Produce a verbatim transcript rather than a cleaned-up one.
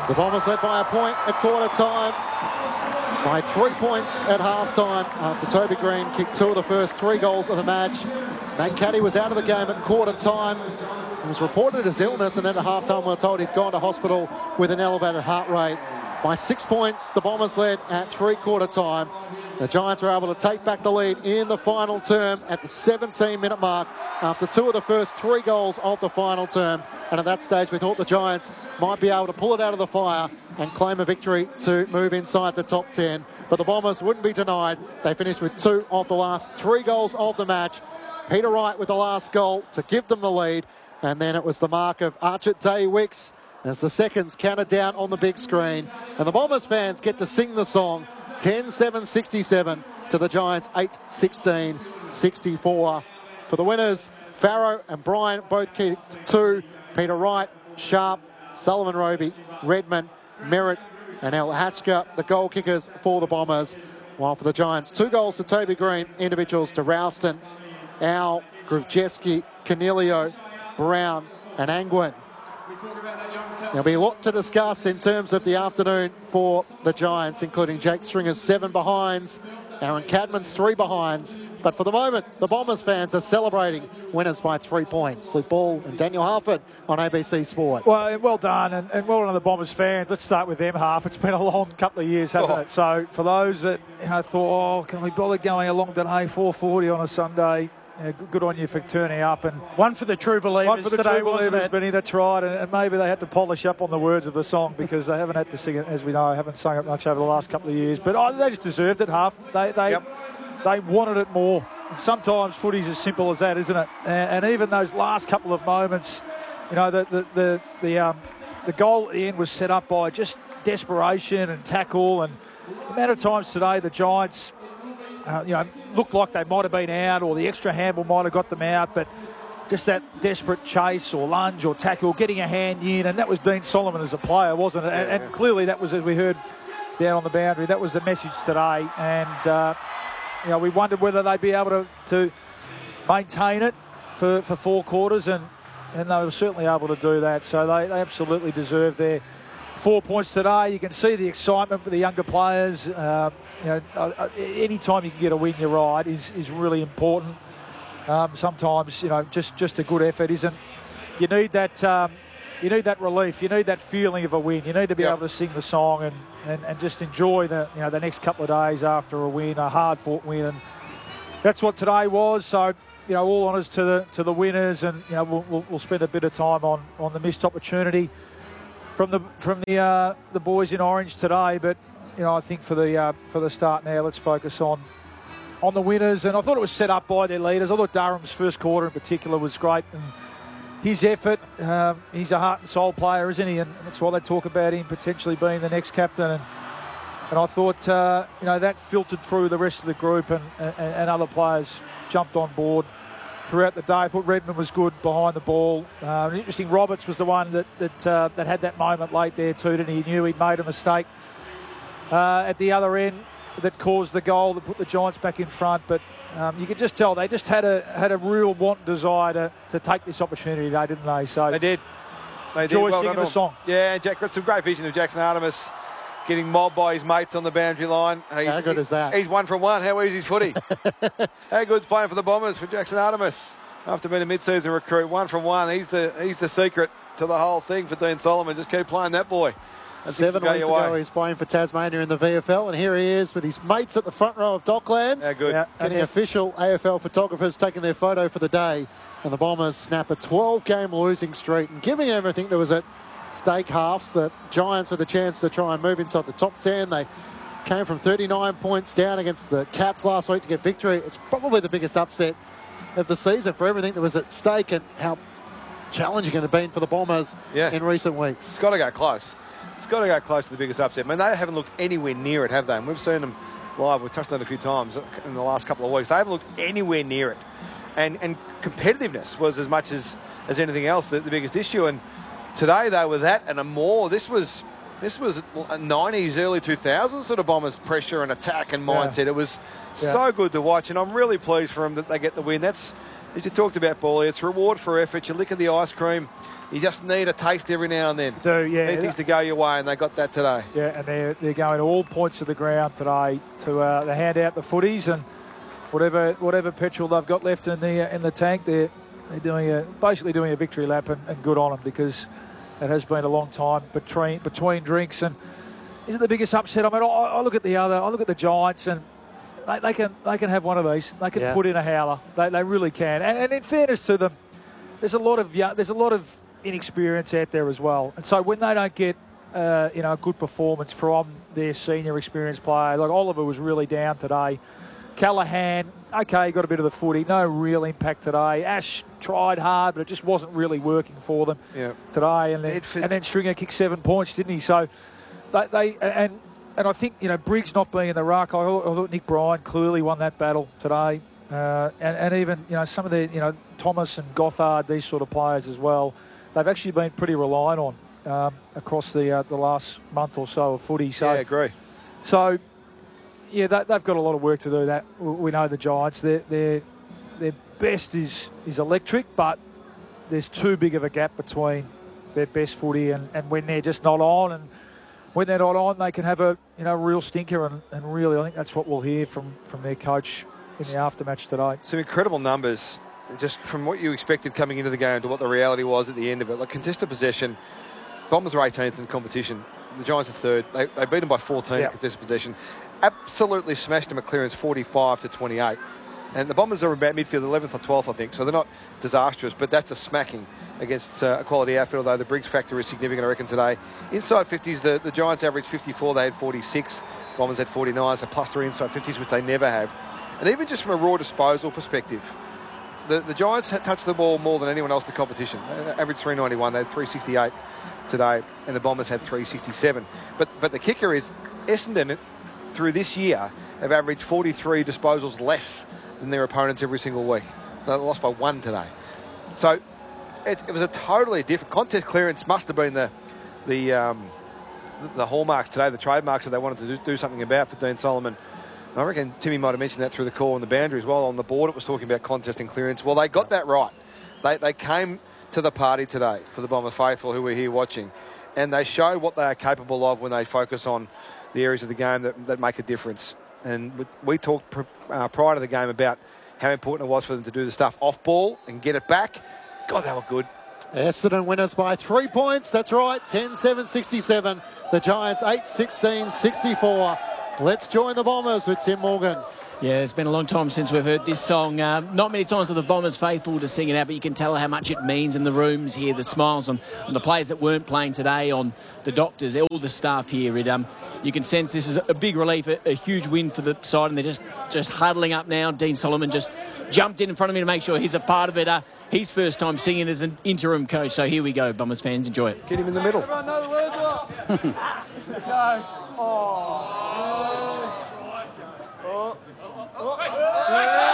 The Bombers led by a point at quarter time, by three points at half time after Toby Green kicked two of the first three goals of the match. Nate Caddy was out of the game at quarter time. He was reported as illness, and then at half time we were told he'd gone to hospital with an elevated heart rate. By six points, the Bombers led at three-quarter time. The Giants were able to take back the lead in the final term at the seventeen-minute mark after two of the first three goals of the final term. And at that stage, we thought the Giants might be able to pull it out of the fire and claim a victory to move inside the top ten. But the Bombers wouldn't be denied. They finished with two of the last three goals of the match. Peter Wright with the last goal to give them the lead. And then it was the mark of Archie Day-Wicks as the seconds counted down on the big screen. And the Bombers fans get to sing the song ten seven sixty-seven to the Giants eight sixteen sixty-four. For the winners, Farrow and Bryan both kicked two. Peter Wright, Sharp, Sullivan Roby, Redmond, Merritt and El Hatchka, the goal kickers for the Bombers. While for the Giants, two goals to Toby Green, individuals to Ralston, Al, Gruvjeski, Canelio, Brown and Angwin. There'll be a lot to discuss in terms of the afternoon for the Giants, including Jake Stringer's seven behinds, Aaron Cadman's three behinds. But for the moment, the Bombers fans are celebrating winners by three points. Luke Ball and Daniel Harford on A B C Sport. Well, well done, and, and well done to the Bombers fans. Let's start with them, Harf. It's been a long couple of years, hasn't oh. it? So for those that you know, thought, oh, can we bother going along today, four forty on a Sunday? Yeah, good on you for turning up. And one for the true believers. One for the today, true believers, Benny. That's right. And, and maybe they had to polish up on the words of the song because they haven't had to sing it, as we know, haven't sung it much over the last couple of years. But oh, they just deserved it, Half. They they yep. they wanted it more. Sometimes footy's as simple as that, isn't it? And, and even those last couple of moments, you know, the the the the, um, the goal at the end was set up by just desperation and tackle. And the amount of times today the Giants, Uh, you know, looked like they might have been out or the extra handball might have got them out, but just that desperate chase or lunge or tackle, getting a hand in, and that was Dean Solomon as a player, wasn't it? Yeah, and, and yeah. clearly that was, as we heard down on the boundary, that was the message today. And, uh, you know, we wondered whether they'd be able to, to maintain it for, for four quarters, and, and they were certainly able to do that. So they, they absolutely deserve their four points today. You can see the excitement for the younger players. Uh, you know, uh, any time you can get a win, you're right, is is really important. Um, sometimes, you know, just, just a good effort isn't. You need that. Um, you need that relief. You need that feeling of a win. You need to be yep. able to sing the song and, and, and just enjoy the you know the next couple of days after a win, a hard-fought win, and that's what today was. So, you know, all honours to the to the winners, and you know we'll, we'll, we'll spend a bit of time on on the missed opportunity from the from the uh, the boys in orange today. But you know, I think for the uh, for the start now, let's focus on on the winners. And I thought it was set up by their leaders. I thought Durham's first quarter in particular was great, and his effort. Um, he's a heart and soul player, isn't he? And that's why they talk about him potentially being the next captain. And and I thought uh, you know that filtered through the rest of the group, and, and and other players jumped on board throughout the day. I thought Redmond was good behind the ball. Uh, interesting, Roberts was the one that that uh, that had that moment late there too, and he knew he'd made a mistake uh, at the other end that caused the goal that put the Giants back in front. But um, you could just tell they just had a had a real want and desire to, to take this opportunity today, didn't they? So they did. They did. Joy Well singing the song. Yeah, Jack got some great vision of Jackson Artemis getting mobbed by his mates on the boundary line. He's, How good he, is that? He's one from one. How easy is footy? How good's playing for the Bombers for Jackson Artemis after being a mid-season recruit? One from one. He's the he's the secret to the whole thing for Dean Solomon. Just keep playing that boy. Seven weeks ago, he's playing for Tasmania in the V F L, and here he is with his mates at the front row of Docklands. How good. Yeah, getting official A F L photographers taking their photo for the day. And the Bombers snap a twelve-game losing streak, and giving everything that was at stake halves. The Giants with a chance to try and move inside the top ten. They came from thirty-nine points down against the Cats last week to get victory. It's probably the biggest upset of the season for everything that was at stake and how challenging it had been for the Bombers yeah. in recent weeks. It's got to go close. It's got to go close to the biggest upset. I mean, they haven't looked anywhere near it, have they? And we've seen them live. We've touched on it a few times in the last couple of weeks. They haven't looked anywhere near it. And and competitiveness was as much as, as anything else the, the biggest issue. And today, though, with that and a more, this was This was nineties, early two thousands sort of Bombers pressure and attack and mindset. Yeah. It was yeah. so good to watch, and I'm really pleased for them that they get the win. That's, as you talked about, Paulie, it's reward for effort. You lick of the ice cream. You just need a taste every now and then. Do, yeah. Need things to go your way, and they got that today. Yeah, and they're, they're going all points of the ground today to uh, they hand out the footies and whatever whatever petrol they've got left in the in the tank. They're they're doing a basically doing a victory lap, and, and good on them, because it has been a long time between between drinks. And is it the biggest upset? I mean, I, I look at the other, I look at the Giants, and they, they can they can have one of these. They can yeah. put in a howler. They they really can. And, and in fairness to them, there's a lot of there's a lot of inexperience out there as well. And so when they don't get uh, you know a good performance from their senior experienced player, like Oliver was really down today. Callahan, okay, got a bit of the footy, no real impact today. Ash tried hard, but it just wasn't really working for them yeah. today. And then, and then Stringer kicked seven points, didn't he? So they, they and and I think, you know, Briggs not being in the ruck, I thought, I thought Nick Bryan clearly won that battle today. Uh, and, and even, you know, some of the, you know, Thomas and Gothard, these sort of players as well, they've actually been pretty reliant on um, across the uh, the last month or so of footy. So, yeah, I agree. So, yeah, they, they've got a lot of work to do. That we know the Giants, their their their best is is electric, but there's too big of a gap between their best footy and, and when they're just not on. And when they're not on, they can have a you know real stinker. And, and really, I think that's what we'll hear from from their coach in the aftermatch today. Some incredible numbers, just from what you expected coming into the game to what the reality was at the end of it. Like contested possession, Bombers are eighteenth in competition. The Giants are third. They, they beat them by fourteen yep. in contested possession. Absolutely smashed them at clearance forty-five to twenty-eight. And the Bombers are about midfield eleventh or twelfth, I think. So they're not disastrous, but that's a smacking against uh, a quality outfield, though the Briggs factor is significant, I reckon, today. Inside fifties, the, the Giants averaged fifty-four. They had forty-six. Bombers had forty-nine, so plus three inside fifties, which they never have. And even just from a raw disposal perspective, the, the Giants had touched the ball more than anyone else in the competition. They averaged three ninety-one. They had three sixty-eight today, and the Bombers had three sixty-seven. But but the kicker is Essendon, through this year, have averaged forty-three disposals less than their opponents every single week. They lost by one today. So it, it was a totally different contest. Clearance must have been the the um, the hallmarks today, the trademarks that they wanted to do, do something about for Dean Solomon. And I reckon Timmy might have mentioned that through the call on the boundary as well. On the board, it was talking about contest and clearance. Well, they got that right. They they came to the party today for the Bomber faithful who were here watching, and they showed what they are capable of when they focus on the areas of the game that, that make a difference. And we, we talked pr uh, prior to the game about how important it was for them to do the stuff off ball and get it back. God, they were good. Essendon winners by three points. That's right, ten seven sixty-seven. The Giants eight sixteen sixty-four. Let's join the Bombers with Tim Morgan. Yeah, it's been a long time since we've heard this song. Uh, not many times are the Bombers faithful to sing it out, but you can tell how much it means in the rooms here, the smiles on, on the players that weren't playing today, on the doctors, all the staff here. It, um, you can sense this is a big relief, a, a huge win for the side, and they're just, just huddling up now. Dean Solomon just jumped in in front of me to make sure he's a part of it. Uh, his first time singing as an interim coach, so here we go, Bombers fans, enjoy it. Get him in the middle. Everyone know the words off. Let's go. Oh. Oh. Oh. Oh.